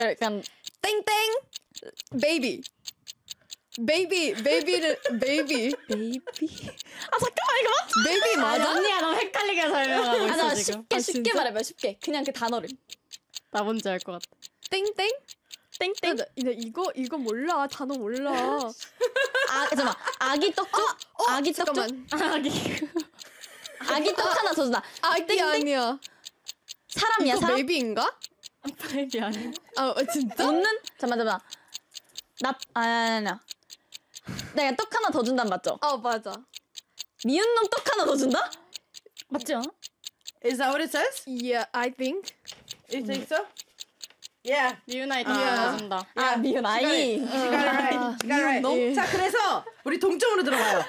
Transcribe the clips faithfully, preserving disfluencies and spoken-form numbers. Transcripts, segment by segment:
약간 땡땡 베이비 베이비 베이비를 베이비 베이비. 아 잠깐만 이거 맞죠? 베이비 아니, 맞아? 언니가 너무 헷갈리게 설명하고 있어 아, 나 지금. 쉽게 아, 쉽게 진짜? 말해봐. 쉽게. 그냥 그 단어를. 나 뭔지 알 것 같아. 땡땡 땡땡. 나, 나 이거 이거 몰라 단어 몰라. 아, 잠깐만. 아기 떡죽? 어, 아기 떡죽? 잠깐만. 아기. 아기 떡 하나 더 준다. 아기 땡땡? 아니야. 사람이야, 이거 사람? 베이비인가? 베이비 아니야? 아 어, 진짜? 웃는? 잠깐만, 잠깐만. 나, 아, 아니, 아니. 내가 떡 하나 더 준다는 맞죠? 어 맞아. 미운 놈 떡 하나 더 준다? 맞지 않아? Is that what it says? Yeah, I think. You think so? Yeah. 미운 아이 아. 다 아, 미운 아이. She got it right. She got it right. 놈? 자, 그래서 우리 동점으로 들어가요.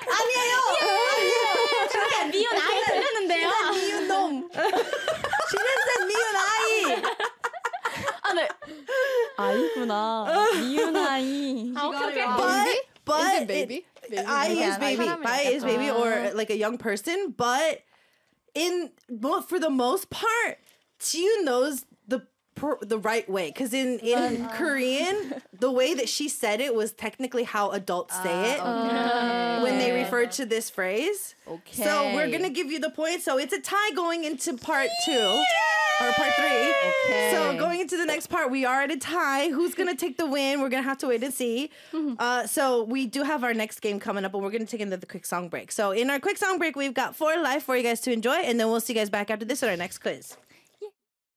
그래 미운 아이 들렸는데요. 미운 놈. She didn't say 미운 아이. 아, 네. 아이구나. 미운 아이. 아 오케이 오케이. But but Is it baby? Baby. I is Yeah, baby. 사람이니까. I is baby or like a young person, but in well, for the most part, Jiu knows the per, the right way because in in Korean, the way that she said it was technically how adults say it when they refer to this phrase. Okay. So we're gonna give you the point. So it's a tie going into part two. Or part three. Okay. So going into the next part, we are at a tie. Who's gonna take the win? We're gonna have to wait and see. Uh, so we do have our next game coming up, but we're gonna take another quick song break. So in our quick song break, we've got four live for you guys to enjoy, and then we'll see you guys back after this at our next quiz.